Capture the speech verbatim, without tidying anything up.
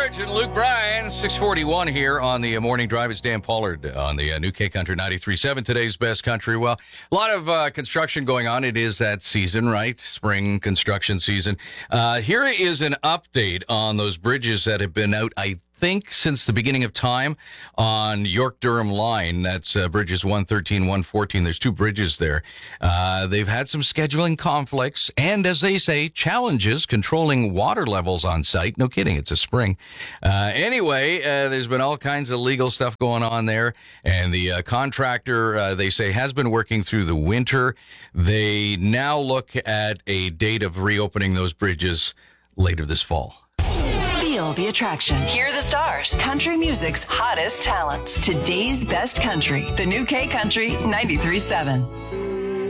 George and Luke Bryan, six forty-one here on the Morning Drive. It's Dan Pollard on the uh, New K Country ninety-three point seven, today's best country. Well, a lot of uh, construction going on. It is that season, right? Spring construction season. Uh, here is an update on those bridges that have been out, I think, since the beginning of time on York-Durham line. That's uh, bridges one thirteen, one fourteen. There's two bridges there. Uh, they've had some scheduling conflicts and, as they say, challenges controlling water levels on site. No kidding, it's a spring. Uh, anyway, uh, there's been all kinds of legal stuff going on there, and the uh, contractor, uh, they say, has been working through the winter. They now look at a date of reopening those bridges later this fall. Feel the attraction. Hear the stars. Country music's hottest talents. Today's best country. The New K Country ninety-three point seven.